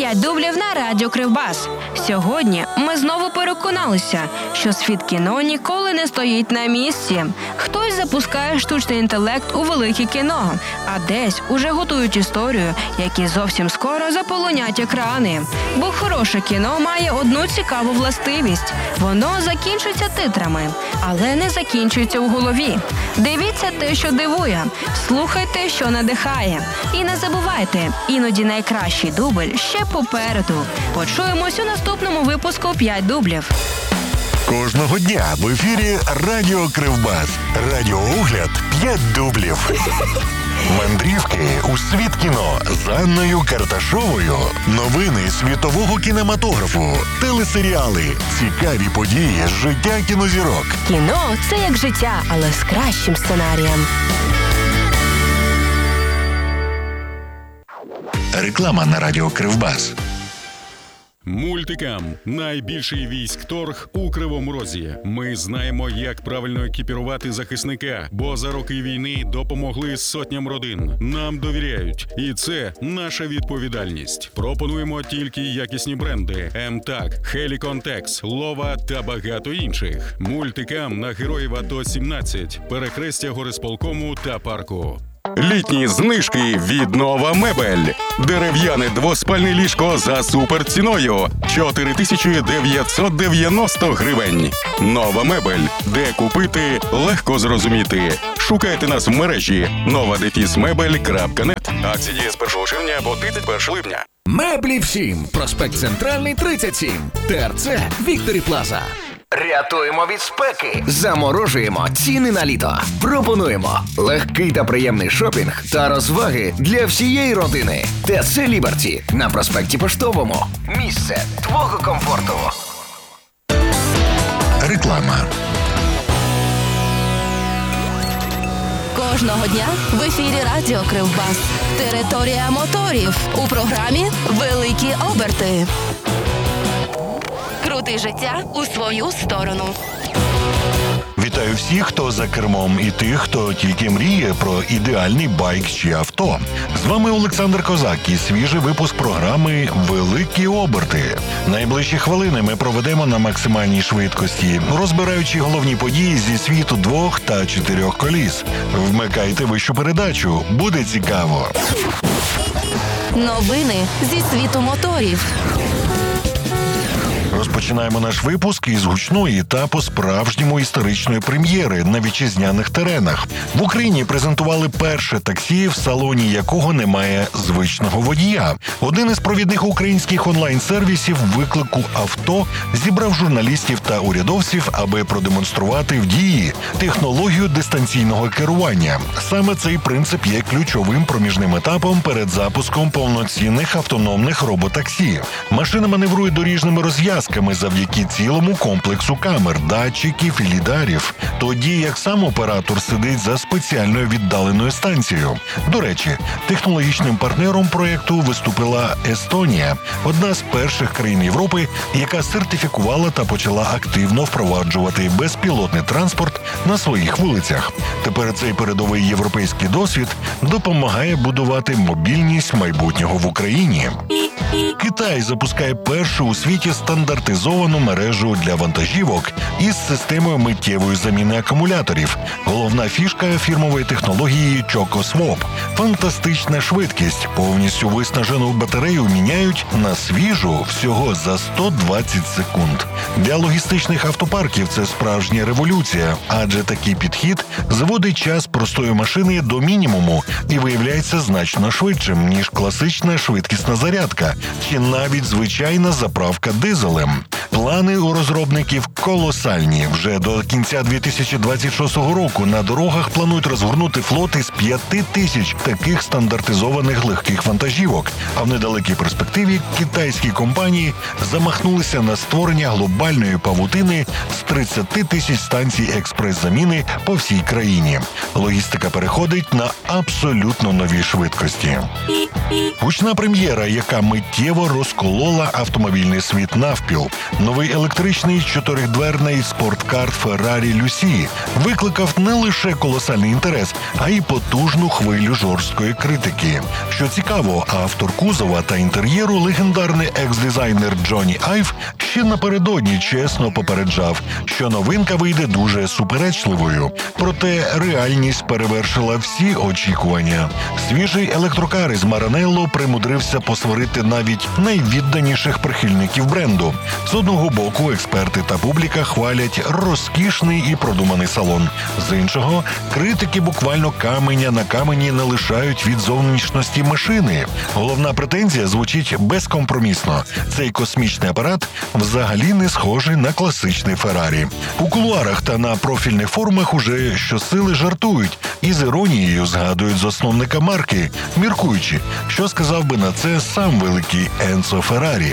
5 дублів на радіо Кривбас. Сьогодні ми знову переконалися, що світ кіно ніколи не стоїть на місці. Хтось запускає штучний інтелект у велике кіно, а десь уже готують історію, які зовсім скоро заполонять екрани. Бо хороше кіно має одну цікаву властивість. Воно закінчується титрами, але не закінчується у голові. Дивіться те, що дивує, слухайте, що надихає. І не забувайте, іноді найкращий дубль ще попереду. Почуємось у наступному випуску «5 дублів». Кожного дня в ефірі Радіо Кривбас. Радіоогляд «5 дублів». Мандрівки у світ кіно з Анною Карташовою. Новини світового кінематографу. Телесеріали. Цікаві події з життя кінозірок. Кіно – це як життя, але з кращим сценарієм. Реклама на Радіо Кривбас. Мультикам – найбільший військторг у Кривому Розі. Ми знаємо, як правильно екіпірувати захисника, бо за роки війни допомогли сотням родин. Нам довіряють. І це наша відповідальність. Пропонуємо тільки якісні бренди – МТАК, Хеліконтекс, Лова та багато інших. Мультикам на Героїв АТО 17, перехрестя горисполкому та парку. Літні знижки від Нова Мебель. Дерев'яне двоспальне ліжко за суперціною – 4990 гривень. Нова Мебель. Де купити – легко зрозуміти. Шукайте нас в мережі nova-mebel.net. Акції діє з 1 червня по 31 липня. Меблі всім. Проспект Центральний, 37. ТРЦ Вікторі Плаза. Рятуємо від спеки. Заморожуємо ціни на літо. Пропонуємо легкий та приємний шопінг та розваги для всієї родини. ТЦ Ліберті на проспекті Поштовому. Місце твого комфорту. Реклама. Кожного дня в ефірі Радіо Кривбас. Територія моторів. У програмі «Великі оберти». Крути життя у свою сторону. Вітаю всіх, хто за кермом, і тих, хто тільки мріє про ідеальний байк чи авто. З вами Олександр Козак і свіжий випуск програми «Великі оберти». Найближчі хвилини ми проведемо на максимальній швидкості, розбираючи головні події зі світу 2 та 4 коліс. Вмикайте вищу передачу, буде цікаво. Новини зі світу моторів. Розпочинаємо наш випуск із гучної та по-справжньому історичної прем'єри на вітчизняних теренах. В Україні презентували перше таксі, в салоні якого немає звичного водія. Один із провідних українських онлайн-сервісів виклику авто зібрав журналістів та урядовців, аби продемонструвати в дії технологію дистанційного керування. Саме цей принцип є ключовим проміжним етапом перед запуском повноцінних автономних роботаксі. Машина маневрує доріжними розв'язками завдяки цілому комплексу камер, датчиків і лідарів, тоді як сам оператор сидить за спеціальною віддаленою станцією. До речі, технологічним партнером проєкту виступила Естонія, одна з перших країн Європи, яка сертифікувала та почала активно впроваджувати безпілотний транспорт на своїх вулицях. Тепер цей передовий європейський досвід допомагає будувати мобільність майбутнього в Україні. Китай запускає першу у світі стандартизовану мережу для вантажівок із системою миттєвої заміни акумуляторів. Головна фішка фірмової технології ChocoSwap. Фантастична швидкість. Повністю виснажену батарею міняють на свіжу всього за 120 секунд. Для логістичних автопарків це справжня революція, адже такий підхід зводить час простої машини до мінімуму і виявляється значно швидшим, ніж класична швидкісна зарядка чи навіть звичайна заправка дизелем. Плани у розробників колосальні. Вже до кінця 2026 року на дорогах планують розгорнути флот із 5000 таких стандартизованих легких вантажівок. А в недалекій перспективі китайські компанії замахнулися на створення глобальної павутини з 30 тисяч станцій експрес-заміни по всій країні. Логістика переходить на абсолютно нові швидкості. Гучна прем'єра, яка миттєво розколола автомобільний світ навпіл. Новий електричний чотиридверний спорткар Ferrari Lucy викликав не лише колосальний інтерес, а й потужну хвилю жорсткої критики. Що цікаво, автор кузова та інтер'єру, легендарний екс-дизайнер Джонні Айв, ще напередодні чесно попереджав, що новинка вийде дуже суперечливою. Проте реальність перевершила всі очікування. Свіжий електрокар із Маранелло примудрився посварити навіть найвідданіших прихильників бренду. З одного боку, експерти та публіка хвалять розкішний і продуманий салон. З іншого, критики буквально каменя на камені не лишають від зовнішності машини. Головна претензія звучить безкомпромісно. Цей космічний апарат взагалі не схожий на класичний Феррарі. У кулуарах та на профільних форумах уже щосили жартують і з іронією згадують засновника марки, міркуючи, що сказав би на це сам великий Енцо Феррарі.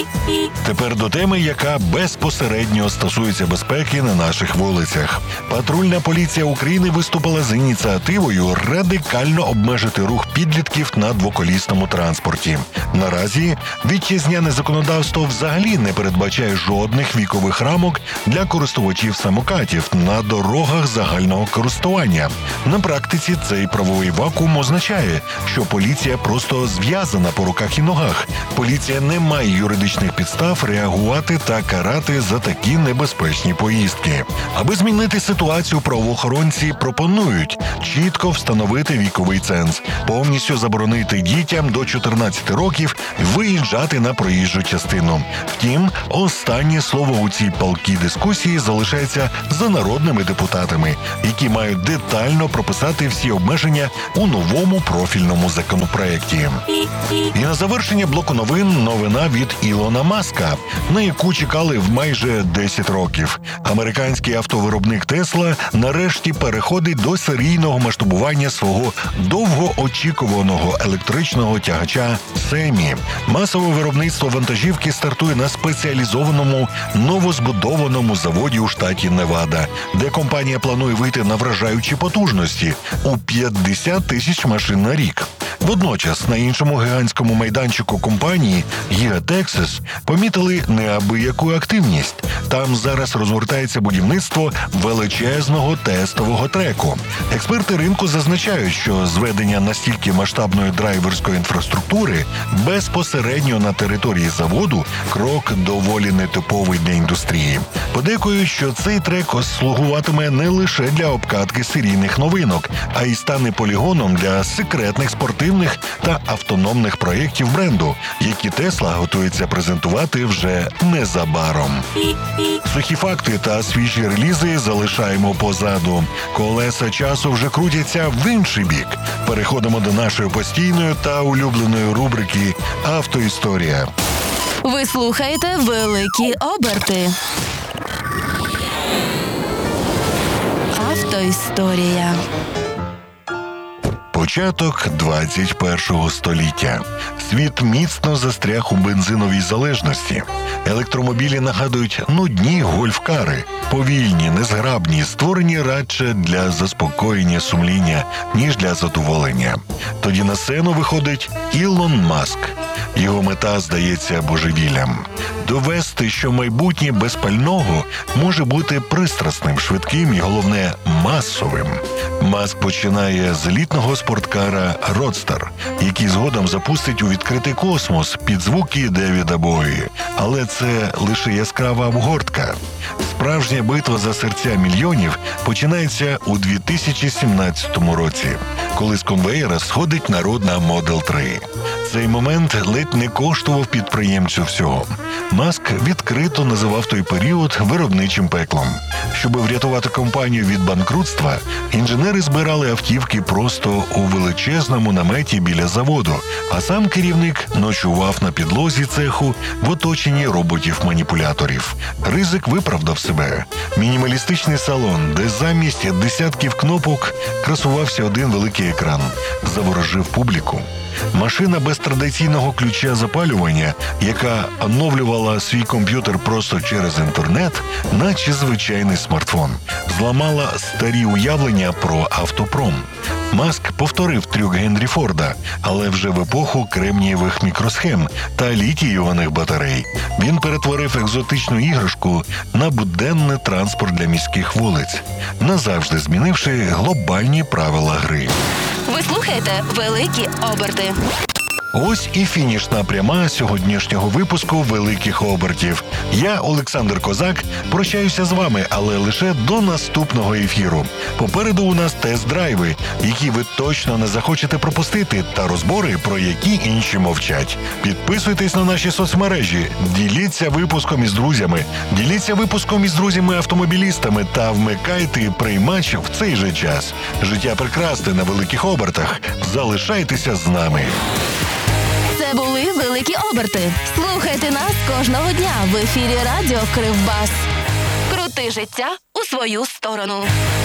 Тепер до теми, яка безпосередньо стосується безпеки на наших вулицях. Патрульна поліція України виступила з ініціативою радикально обмежити рух підлітків на двоколісному транспорті. Наразі вітчизняне законодавство взагалі не передбачає жодних вікових рамок для користувачів самокатів на дорогах загального користування. На практиці цей правовий вакуум означає, що поліція просто зв'язана по руках і ногах. Поліція не має юридичних підстав реагувати та карати за такі небезпечні поїздки. Аби змінити ситуацію, правоохоронці пропонують чітко встановити віковий ценз, повністю заборонити дітям до 14 років виїжджати на проїжджу частину. Втім, останнє слово у цій палкій дискусії залишається за народними депутатами, які мають детально прописати всі обмеження у новому профільному законопроекті. І на завершення блоку новин новина від Ілона Маска, на яку чекали в майже 10 років. Американський автовиробник Tesla нарешті переходить до серійного масштабування свого довгоочікуваного електричного тягача Семі. Масове виробництво вантажівки стартує на спеціалізованому новозбудованому заводі у штаті Невада, де компанія планує вийти на вражаючі потужності у 50 тисяч машин на рік. Водночас на іншому гігантському майданчику компанії Giga Texas помітили неабияку активність. Там зараз розгортається будівництво величезного тестового треку. Експерти ринку зазначають, що зведення настільки масштабної драйверської інфраструктури безпосередньо на території заводу – крок доволі нетиповий для індустрії. Подейкують, що цей трек слугуватиме не лише для обкатки серійних новинок, а й стане полігоном для секретних спортивних та автономних проєктів бренду, які Tesla готується презентувати вже незабаром. Сухі факти та свіжі релізи залишаємо позаду. Колеса часу вже крутяться в інший бік. Переходимо до нашої постійної та улюбленої рубрики «Автоісторія». Ви слухаєте «Великі оберти». Автоісторія. Початок 21-го століття. Світ міцно застряг у бензиновій залежності. Електромобілі нагадують нудні гольф-кари. Повільні, незграбні, створені радше для заспокоєння сумління, ніж для задоволення. Тоді на сцену виходить Ілон Маск. Його мета здається божевіллям – довести, що майбутнє без пального може бути пристрасним, швидким і, головне, масовим. Маск починає з елітного спорткара «Родстер», який згодом запустить у відкритий космос під звуки Девіда Бої. Але це лише яскрава обгортка. Справжня битва за серця мільйонів починається у 2017 році, коли з конвеєра сходить народна Model 3. Цей момент ледь не коштував підприємцю всього. Маск відкрито називав той період виробничим пеклом. Щоб врятувати компанію від банкрутства, інженери збирали автівки просто у величезному наметі біля заводу, а сам керівник ночував на підлозі цеху в оточенні роботів-маніпуляторів. Ризик виправдав себе. Мінімалістичний салон, де замість десятків кнопок красувався один великий екран, заворожив публіку. Машина без традиційного ключа запалювання, яка оновлювала свій комп'ютер просто через інтернет, наче звичайний смартфон, зламала старі уявлення про автопром. Маск повторив трюк Генрі Форда, але вже в епоху кремнієвих мікросхем та літій-іонних батарей. Він перетворив екзотичну іграшку на буденний транспорт для міських вулиць, назавжди змінивши глобальні правила гри. Ви слухаєте «Великі оберти». Ось і фінішна пряма сьогоднішнього випуску «Великих обертів». Я, Олександр Козак, прощаюся з вами, але лише до наступного ефіру. Попереду у нас тест-драйви, які ви точно не захочете пропустити, та розбори, про які інші мовчать. Підписуйтесь на наші соцмережі, діліться випуском із друзями, діліться випуском із друзями-автомобілістами та вмикайте приймач в цей же час. Життя прекрасне на великих обертах. Залишайтеся з нами. Це були «Великі оберти». Слухайте нас кожного дня в ефірі Радіо Кривбас. Крути життя у свою сторону.